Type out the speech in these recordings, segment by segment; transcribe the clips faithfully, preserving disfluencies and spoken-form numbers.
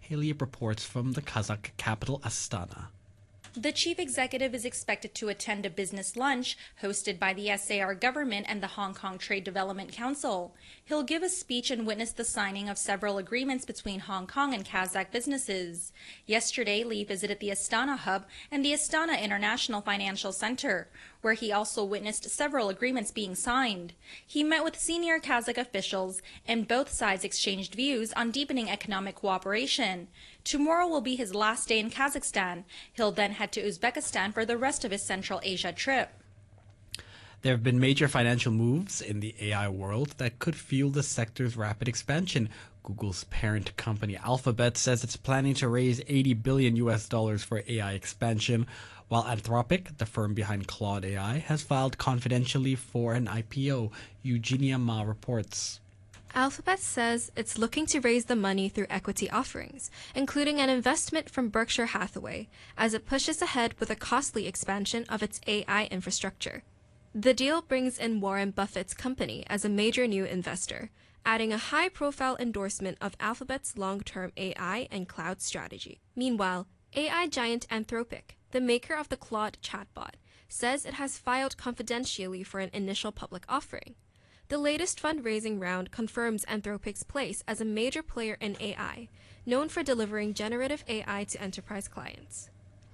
Haley reports from the Kazakh capital, Astana. The chief executive is expected to attend a business lunch hosted by the S A R government and the Hong Kong Trade Development Council. He'll give a speech and witness the signing of several agreements between Hong Kong and Kazakh businesses. Yesterday, Lee visited the Astana hub and the Astana International Financial Center, where he also witnessed several agreements being signed. He met with senior Kazakh officials, and both sides exchanged views on deepening economic cooperation. Tomorrow will be his last day in Kazakhstan. He'll then head to Uzbekistan for the rest of his Central Asia trip. There have been major financial moves in the A I world that could fuel the sector's rapid expansion. Google's parent company Alphabet says it's planning to raise eighty billion U S dollars for A I expansion, while Anthropic, the firm behind Claude A I, has filed confidentially for an I P O. Eugenia Ma reports. Alphabet says it's looking to raise the money through equity offerings, including an investment from Berkshire Hathaway, as it pushes ahead with a costly expansion of its A I infrastructure. The deal brings in Warren Buffett's company as a major new investor, adding a high-profile endorsement of Alphabet's long-term A I and cloud strategy. Meanwhile, A I giant Anthropic, the maker of the Claude chatbot, says it has filed confidentially for an initial public offering. The latest fundraising round confirms Anthropic's place as a major player in A I, known for delivering generative A I to enterprise clients.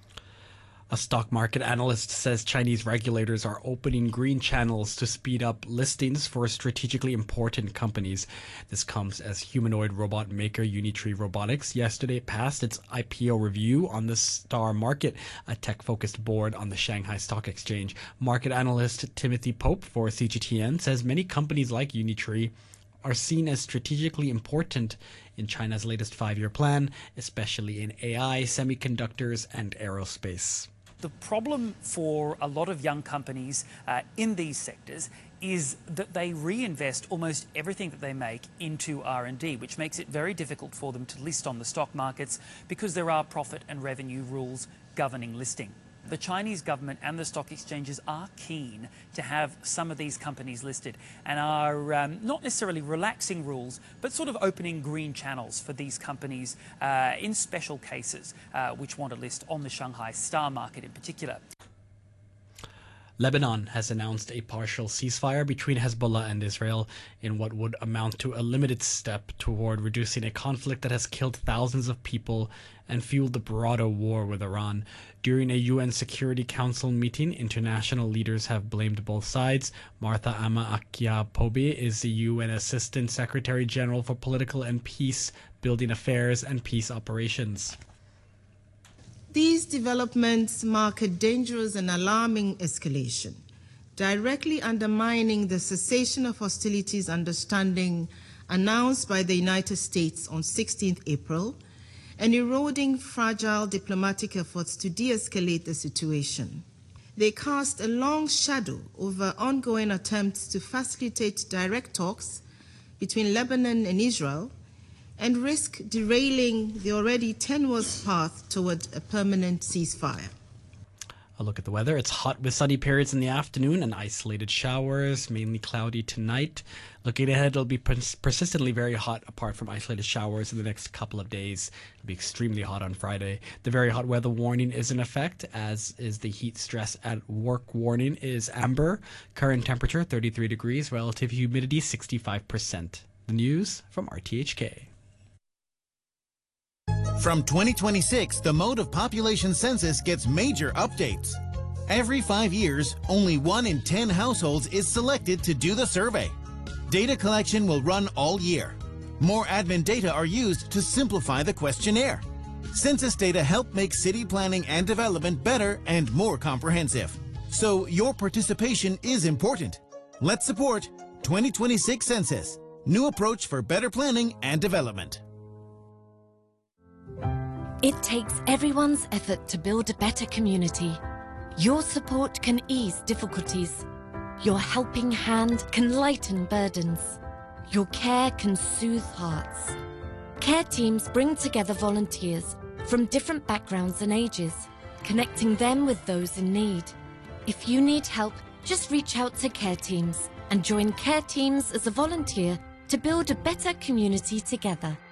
A stock market analyst says Chinese regulators are opening green channels to speed up listings for strategically important companies. This comes as humanoid robot maker Unitree Robotics yesterday passed its I P O review on the Star Market, a tech-focused board on the Shanghai Stock Exchange. Market analyst Timothy Pope for C G T N says many companies like Unitree are seen as strategically important in China's latest five-year plan, especially in A I, semiconductors, and aerospace. The problem for a lot of young companies uh, in these sectors is that they reinvest almost everything that they make into R and D, which makes it very difficult for them to list on the stock markets because there are profit and revenue rules governing listing. The Chinese government and the stock exchanges are keen to have some of these companies listed and are um, not necessarily relaxing rules, but sort of opening green channels for these companies uh, in special cases, uh, which want to list on the Shanghai Star Market in particular. Lebanon has announced a partial ceasefire between Hezbollah and Israel in what would amount to a limited step toward reducing a conflict that has killed thousands of people and fueled the broader war with Iran. During a U N Security Council meeting, international leaders have blamed both sides. Martha Amma Akia-Pobe is the U N Assistant Secretary General for Political and Peace Building Affairs and Peace Operations. These developments mark a dangerous and alarming escalation, directly undermining the cessation of hostilities understanding announced by the United States on sixteenth April and eroding fragile diplomatic efforts to de-escalate the situation. They cast a long shadow over ongoing attempts to facilitate direct talks between Lebanon and Israel and risk derailing the already tenuous path toward a permanent ceasefire. A look at the weather. It's hot with sunny periods in the afternoon and isolated showers, mainly cloudy tonight. Looking ahead, it'll be pers- persistently very hot apart from isolated showers in the next couple of days. It'll be extremely hot on Friday. The very hot weather warning is in effect, as is the heat stress at work warning is amber. Current temperature thirty-three degrees, relative humidity sixty-five percent. The news from R T H K. From twenty twenty-six, the mode of population census gets major updates. Every five years, only one in ten households is selected to do the survey. Data collection will run all year. More admin data are used to simplify the questionnaire. Census data help make city planning and development better and more comprehensive. So your participation is important. Let's support twenty twenty-six Census. New approach for better planning and development. It takes everyone's effort to build a better community. Your support can ease difficulties. Your helping hand can lighten burdens. Your care can soothe hearts. Care teams bring together volunteers from different backgrounds and ages, connecting them with those in need. If you need help, just reach out to Care Teams and join Care Teams as a volunteer to build a better community together.